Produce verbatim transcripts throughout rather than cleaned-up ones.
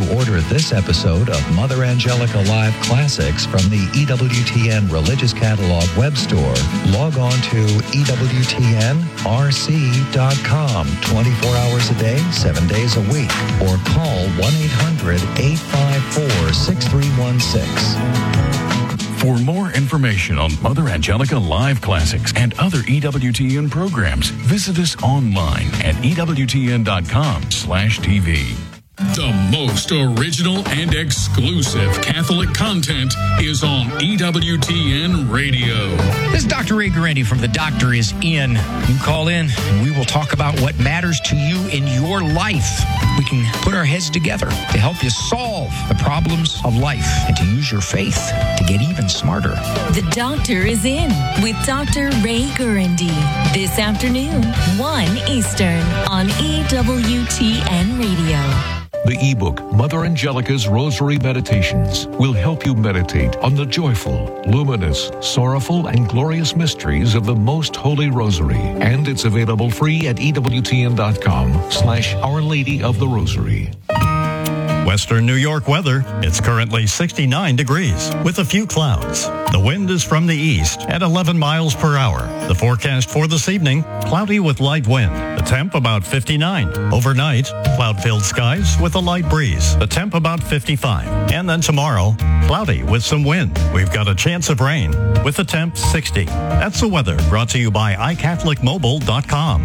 order this episode of Mother Angelica Live Classics from the E W T N Religious Catalog web store, log on to E W T N R C dot com twenty-four hours a day, seven days a week, or call one eight hundred, eight five four, six three one six. For more information on Mother Angelica Live Classics and other E W T N programs, visit us online at E W T N dot com slash T V. The most original and exclusive Catholic content is on E W T N Radio. This is Doctor Ray Guarendi from The Doctor Is In. You call in and we will talk about what matters to you in your life. We can put our heads together to help you solve the problems of life and to use your faith to get even smarter. The Doctor Is In with Doctor Ray Guarendi. This afternoon, one Eastern on E W T N Radio. The ebook, Mother Angelica's Rosary Meditations, will help you meditate on the joyful, luminous, sorrowful, and glorious mysteries of the Most Holy Rosary. And it's available free at E W T N dot com slash Our Lady of the Rosary. Western New York weather. It's currently sixty-nine degrees with a few clouds. The wind is from the east at eleven miles per hour. The forecast for this evening, cloudy with light wind. The temp about fifty-nine. Overnight, cloud-filled skies with a light breeze. The temp about fifty-five. And then tomorrow, cloudy with some wind. We've got a chance of rain with the temp sixty. That's the weather brought to you by i catholic mobile dot com.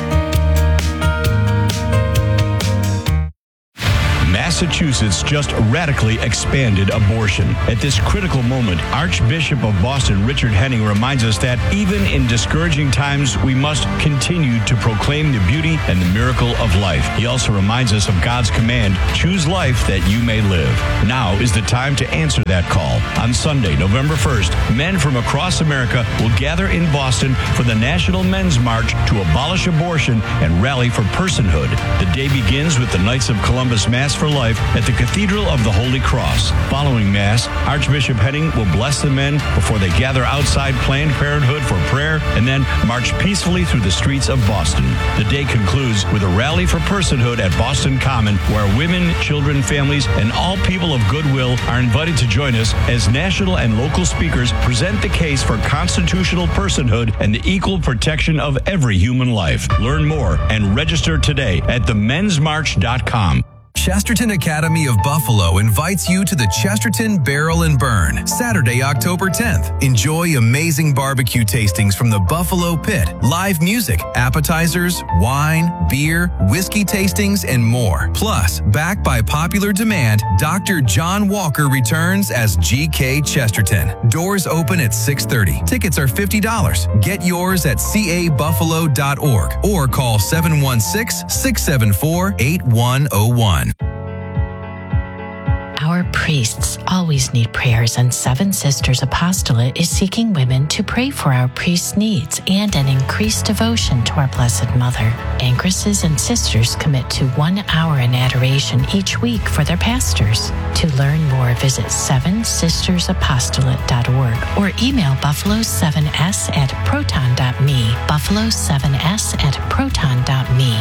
Massachusetts just radically expanded abortion. At this critical moment, Archbishop of Boston Richard Henning reminds us that even in discouraging times, we must continue to proclaim the beauty and the miracle of life. He also reminds us of God's command, choose life that you may live. Now is the time to answer that call. On Sunday, November first, men from across America will gather in Boston for the National Men's March to abolish abortion and rally for personhood. The day begins with the Knights of Columbus Mass for Life at the Cathedral of the Holy Cross. Following Mass, Archbishop Henning will bless the men before they gather outside Planned Parenthood for prayer and then march peacefully through the streets of Boston. The day concludes with a rally for personhood at Boston Common, where women, children, families, and all people of goodwill are invited to join us as national and local speakers present the case for constitutional personhood and the equal protection of every human life. Learn more and register today at the mens march dot com. Chesterton Academy of Buffalo invites you to the Chesterton Barrel and Burn, Saturday, October tenth. Enjoy amazing barbecue tastings from the Buffalo Pit, live music, appetizers, wine, beer, whiskey tastings, and more. Plus, backed by popular demand, Doctor John Walker returns as G K Chesterton. Doors open at six thirty. Tickets are fifty dollars. Get yours at c a buffalo dot org or call seven one six, six seven four, eight one zero one. Our priests always need prayers, and Seven Sisters Apostolate is seeking women to pray for our priests' needs and an increased devotion to our Blessed Mother. Ancresses and sisters commit to one hour in adoration each week for their pastors. To learn more, visit seven sisters apostolate dot org or email buffalo seven s at proton dot me, buffalo seven s at proton dot me.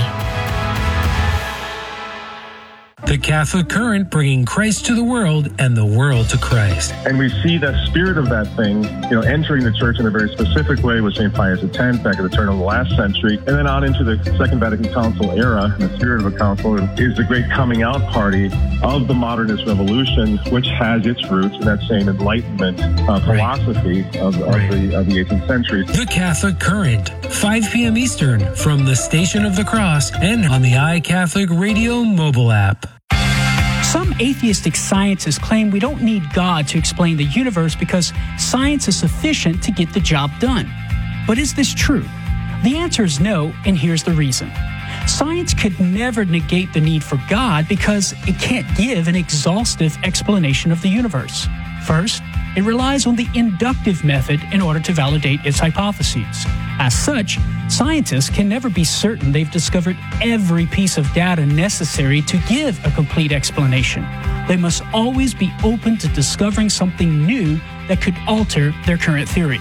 The Catholic Current, bringing Christ to the world and the world to Christ. And we see the spirit of that thing, you know, entering the church in a very specific way with Saint Pius X back at the turn of the last century, and then on into the Second Vatican Council era. And the spirit of a council is the great coming out party of the modernist revolution, which has its roots in that same Enlightenment uh, philosophy of, of, right. the, of the eighteenth century. The Catholic Current, five p.m. Eastern, from the Station of the Cross and on the iCatholic Radio mobile app. Some atheistic scientists claim we don't need God to explain the universe because science is sufficient to get the job done. But is this true? The answer is no, and here's the reason. Science could never negate the need for God because it can't give an exhaustive explanation of the universe. First, it relies on the inductive method in order to validate its hypotheses. As such, scientists can never be certain they've discovered every piece of data necessary to give a complete explanation. They must always be open to discovering something new that could alter their current theory.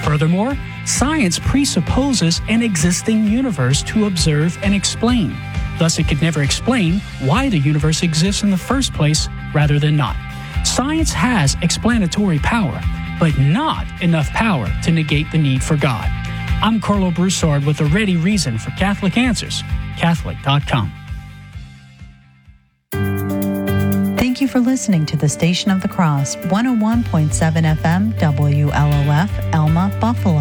Furthermore, science presupposes an existing universe to observe and explain. Thus, it could never explain why the universe exists in the first place rather than not. Science has explanatory power, but not enough power to negate the need for God. I'm Carlo Broussard with a ready reason for Catholic Answers, Catholic dot com. Thank you for listening to the Station of the Cross, one oh one point seven F M, W L O F, Elma, Buffalo.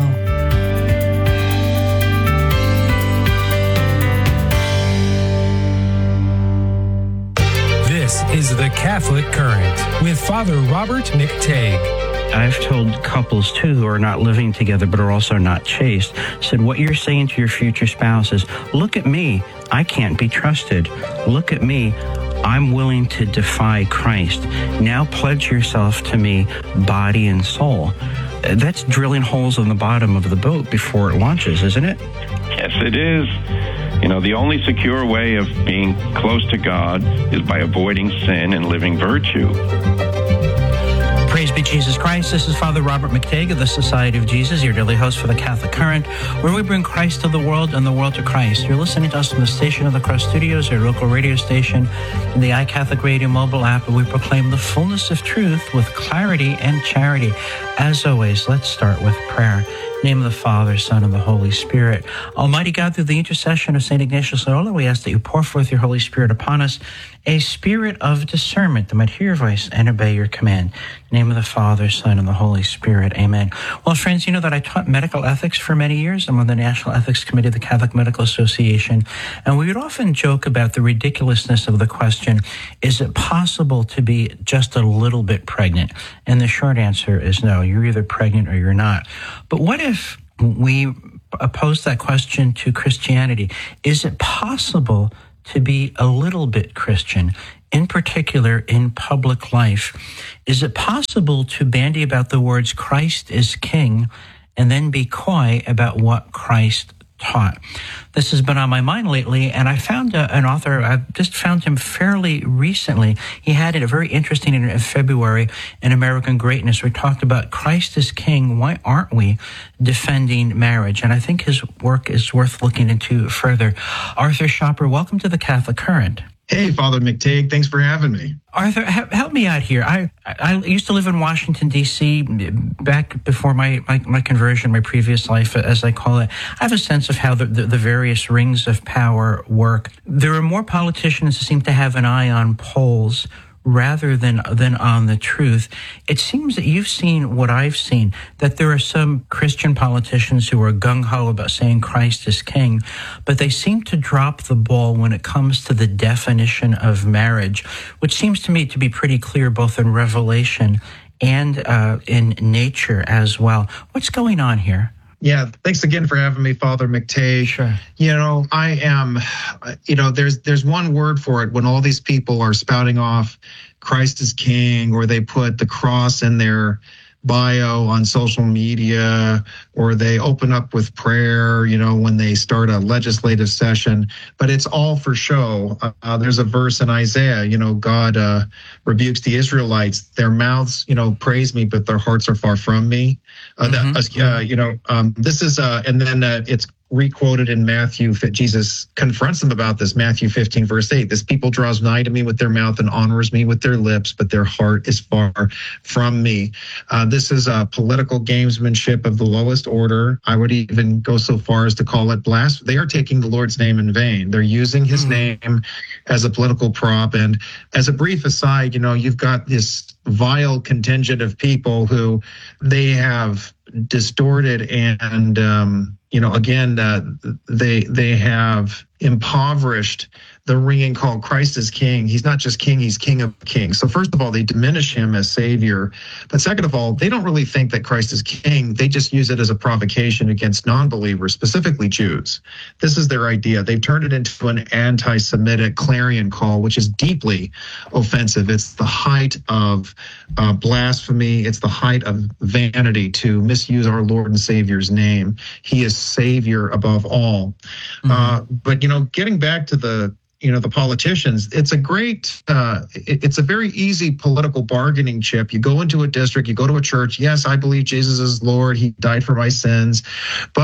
This is The Catholic Current with Father Robert McTague. I've told couples, too, who are not living together but are also not chaste, said, what you're saying to your future spouse is, look at me, I can't be trusted. Look at me, I'm willing to defy Christ. Now pledge yourself to me, body and soul. That's drilling holes in the bottom of the boat before it launches, isn't it? Yes, it is. You know, the only secure way of being close to God is by avoiding sin and living virtue. Praise be Jesus Christ. This is Father Robert McTague of the Society of Jesus, your daily host for the Catholic Current, where we bring Christ to the world and the world to Christ. You're listening to us from the Station of the Cross Studios, your local radio station, in the iCatholic Radio mobile app, where we proclaim the fullness of truth with clarity and charity. As always, let's start with prayer. In the name of the Father, Son, and the Holy Spirit. Almighty God, through the intercession of Saint Ignatius Loyola, we ask that you pour forth your Holy Spirit upon us, a spirit of discernment that might hear your voice and obey your command. In the name of the Father, Son, and the Holy Spirit. Amen. Well, friends, you know that I taught medical ethics for many years. I'm on the National Ethics Committee of the Catholic Medical Association, and we would often joke about the ridiculousness of the question, is it possible to be just a little bit pregnant? And the short answer is no. You're either pregnant or you're not. But what if we pose that question to Christianity? Is it possible to be a little bit Christian, in particular in public life? Is it possible to bandy about the words Christ is King and then be coy about what Christ taught? This has been on my mind lately, and I found a, an author, I just found him fairly recently. He had a very interesting in February in American Greatness. We talked about Christ is King, why aren't we defending marriage? And I think his work is worth looking into further. Arthur Schopper, welcome to the Catholic Current. Hey, Father McTague, thanks for having me. Arthur, help me out here. I I used to live in Washington, D C back before my, my, my conversion, my previous life, as I call it. I have a sense of how the, the, the various rings of power work. There are more politicians who seem to have an eye on polls rather than than on the truth. It seems that you've seen what I've seen, that there are some Christian politicians who are gung-ho about saying Christ is King, but they seem to drop the ball when it comes to the definition of marriage, which seems to me to be pretty clear both in Revelation and uh, in nature as well. What's going on here? Yeah, thanks again for having me, Father McTague. Sure. You know, I am, you know, there's there's one word for it when all these people are spouting off Christ is King, or they put the cross in their bio on social media, or they open up with prayer, you know, when they start a legislative session, but it's all for show. Uh, there's a verse in Isaiah, you know, God uh, rebukes the Israelites. Their mouths, you know, praise me, but their hearts are far from me. Uh, mm-hmm. that, uh, you know, um, this is, uh, and then uh, it's requoted in Matthew. Jesus confronts them about this, Matthew fifteen, verse eight. This people draws nigh to me with their mouth and honors me with their lips, but their heart is far from me. Uh, this is a political gamesmanship of the lowest order. I would even go so far as to call it blasphemy. They are taking the Lord's name in vain. They're using his mm-hmm. name as a political prop. And as a brief aside, you know, you've got this vile contingent of people who they have distorted and, um, you know, again, uh, they they have impoverished the ringing call, Christ is King. He's not just King, he's King of Kings. So first of all, they diminish him as Savior. But second of all, they don't really think that Christ is King. They just use it as a provocation against non-believers, specifically Jews. This is their idea. They've turned it into an anti-Semitic clarion call, which is deeply offensive. It's the height of uh, blasphemy. It's the height of vanity to misuse our Lord and Savior's name. He is Savior above all. Mm-hmm. Uh, but, you know, getting back to the you know, the politicians, it's a great, uh, it, it's a very easy political bargaining chip. You go into a district, you go to a church. Yes, I believe Jesus is Lord. He died for my sins. But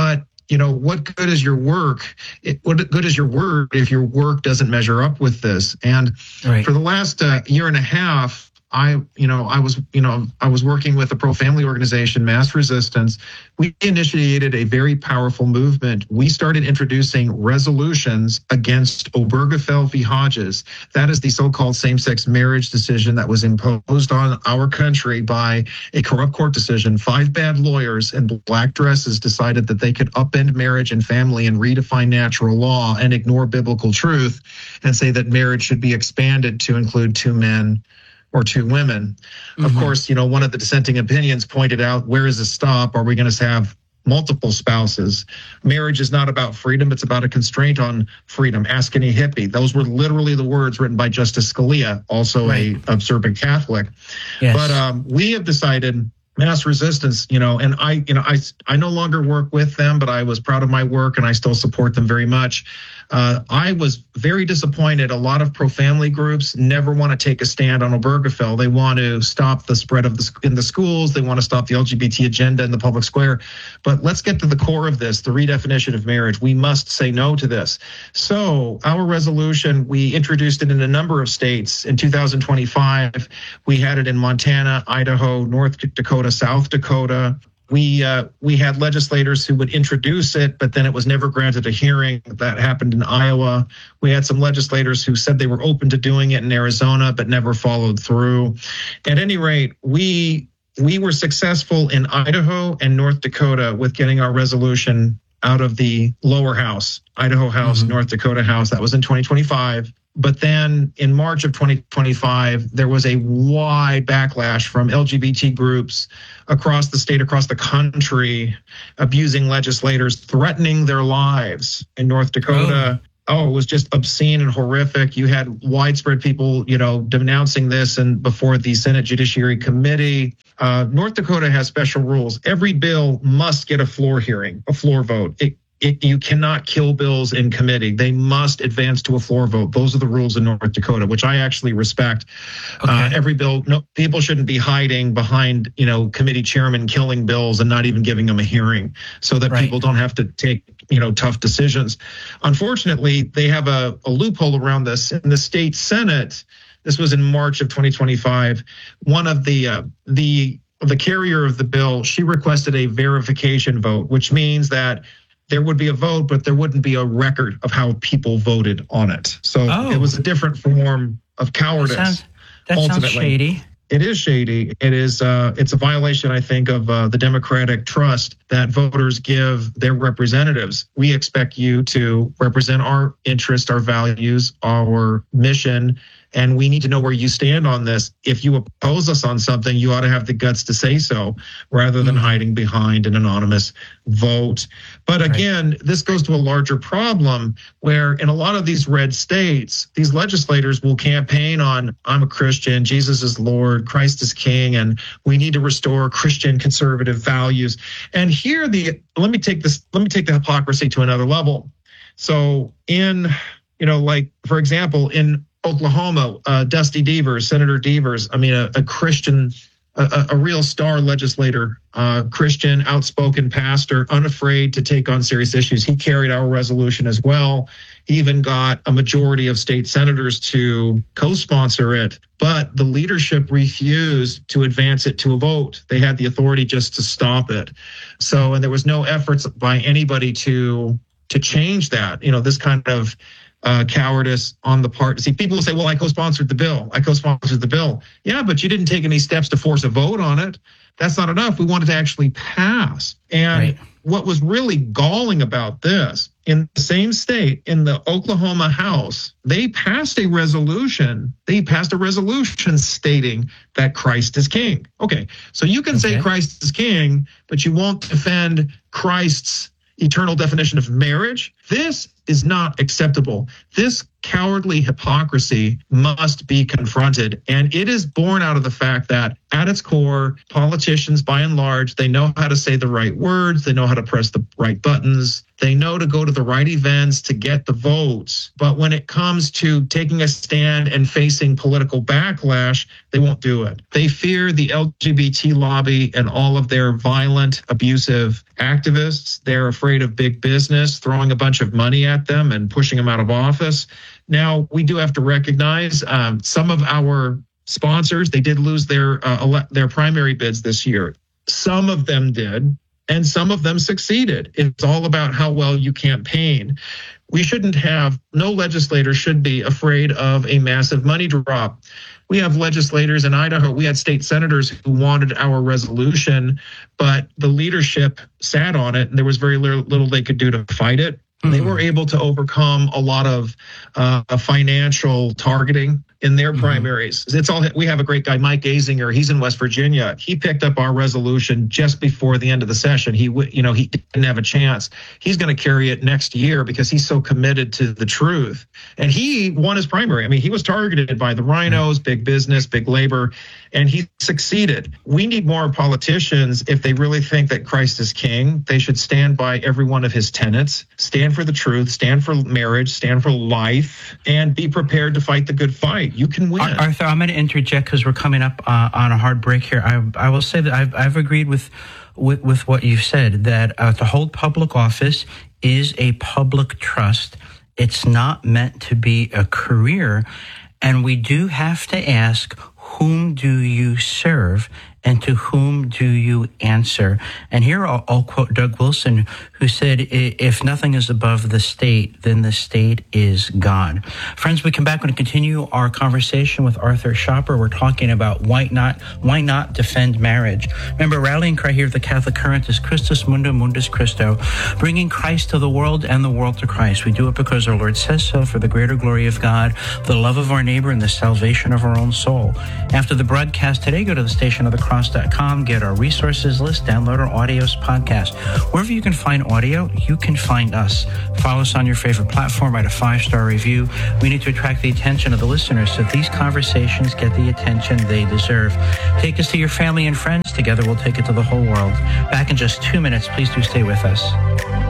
you know, what good is your work? It, what good is your word if your work doesn't measure up with this? And right. for the last uh, year and a half, I, you know, I was, you know, I was working with a pro-family organization, Mass Resistance. We initiated a very powerful movement. We started introducing resolutions against Obergefell v. Hodges. That is the so-called same-sex marriage decision that was imposed on our country by a corrupt court decision. Five bad lawyers in black dresses decided that they could upend marriage and family and redefine natural law and ignore biblical truth and say that marriage should be expanded to include two men or two women. Mm-hmm. Of course, you know, one of the dissenting opinions pointed out, where is the stop? Are we going to have multiple spouses? Marriage is not about freedom. It's about a constraint on freedom. Ask any hippie. Those were literally the words written by Justice Scalia, also right. a observant Catholic. Yes. But um, we have decided, Mass Resistance, you know, and I, you know, I, I no longer work with them, but I was proud of my work and I still support them very much. Uh, I was very disappointed. A lot of pro-family groups never want to take a stand on Obergefell. They want to stop the spread of the in the schools. They want to stop the L G B T agenda in the public square. But let's get to the core of this, the redefinition of marriage. We must say no to this. So our resolution, we introduced it in a number of states. In two thousand twenty-five, we had it in Montana, Idaho, North Dakota, South Dakota. We uh, we had legislators who would introduce it, but then it was never granted a hearing. That happened in Iowa. We had some legislators who said they were open to doing it in Arizona, but never followed through. At any rate, we we were successful in Idaho and North Dakota with getting our resolution out of the lower house, Idaho House, mm-hmm. North Dakota House. That was in twenty twenty-five. But then in March of twenty twenty-five, there was a wide backlash from L G B T groups across the state, across the country, abusing legislators, threatening their lives. In North Dakota, oh, oh it was just obscene and horrific. You had widespread people, you know, denouncing this and before the Senate Judiciary Committee. Uh, North Dakota has special rules. Every bill must get a floor hearing, a floor vote. It, It, you cannot kill bills in committee. They must advance to a floor vote. Those are the rules in North Dakota, which I actually respect. Okay. Uh, every bill, no, people shouldn't be hiding behind, you know, committee chairmen killing bills and not even giving them a hearing so that right. people don't have to take, you know, tough decisions. Unfortunately, they have a, a loophole around this. In the state Senate, this was in March of twenty twenty-five, one of the, uh, the, the carrier of the bill, she requested a verification vote, which means that there would be a vote, but there wouldn't be a record of how people voted on it. So oh. it was a different form of cowardice. That sounds, that sounds shady. It is shady. It is. Uh, it's a violation, I think, of uh, the democratic trust that voters give their representatives. We expect you to represent our interests, our values, our mission, and we need to know where you stand on this. If you oppose us on something, you ought to have the guts to say so rather than mm-hmm. hiding behind an anonymous vote. But again, right. this goes to a larger problem where in a lot of these red states, these legislators will campaign on, I'm a Christian, Jesus is Lord, Christ is King, and we need to restore Christian conservative values. And here the, let me take this, let me take the hypocrisy to another level. So in, you know, like, for example, in Oklahoma, uh, Dusty Devers, Senator Devers, I mean, a, a Christian, a, a real star legislator, uh, Christian, outspoken pastor, unafraid to take on serious issues. He carried our resolution as well. He even got a majority of state senators to co-sponsor it, but the leadership refused to advance it to a vote. They had the authority just to stop it. So, and there was no efforts by anybody to to change that. You know, this kind of Uh, cowardice on the part. See, people will say, well, I co-sponsored the bill. I co-sponsored the bill. Yeah, but you didn't take any steps to force a vote on it. That's not enough. We wanted to actually pass. And right. what was really galling about this, in the same state, in the Oklahoma House, they passed a resolution. They passed a resolution stating that Christ is King. Okay, so you can okay. say Christ is King, but you won't defend Christ's eternal definition of marriage. This is not acceptable. This cowardly hypocrisy must be confronted. And it is born out of the fact that at its core, politicians, by and large, they know how to say the right words. They know how to press the right buttons. They know to go to the right events to get the votes. But when it comes to taking a stand and facing political backlash, they won't do it. They fear the L G B T lobby and all of their violent, abusive activists. They're afraid of big business throwing a bunch of money at them and pushing them out of office. Now, we do have to recognize um, some of our sponsors, they did lose their uh, ele- their primary bids this year. Some of them did, and some of them succeeded. It's all about how well you campaign. We shouldn't have, no legislator should be afraid of a massive money drop. We have legislators in Idaho. We had state senators who wanted our resolution, but the leadership sat on it, and there was very little they could do to fight it. They were able to overcome a lot of uh, financial targeting in their primaries. It's all, we have a great guy, Mike Azinger. He's in West Virginia. He picked up our resolution just before the end of the session. He, you know, he didn't have a chance. He's going to carry it next year because he's so committed to the truth. And he won his primary. I mean, he was targeted by the rhinos, big business, big labor, and he succeeded. We need more politicians. If they really think that Christ is king, they should stand by every one of his tenets, stand for the truth, stand for marriage, stand for life, and be prepared to fight the good fight. You can win. Arthur, I'm going to interject because we're coming up uh, on a hard break here. I, I will say that I've, I've agreed with, with, with what you've said, that uh, to hold public office is a public trust. It's not meant to be a career. And we do have to ask, whom do you serve and to whom do you answer? And here I'll, I'll quote Doug Wilson, who said, if nothing is above the state, then the state is God. Friends, we come back and continue our conversation with Arthur Schapper. We're talking about why not, why not defend marriage. Remember, rallying cry here at the Catholic Current is Christus Mundum Mundus Christo, bringing Christ to the world and the world to Christ. We do it because our Lord says so, for the greater glory of God, the love of our neighbor, and the salvation of our own soul. After the broadcast today, go to the station of the cross dot com, get our resources list, download our audios podcast. Wherever you can find audio, you can find us. Follow us on your favorite platform, write a five-star review. We need to attract the attention of the listeners so these conversations get the attention they deserve. Take us to your family and friends. Together we'll take it to the whole world. Back in just two minutes. Please do stay with us.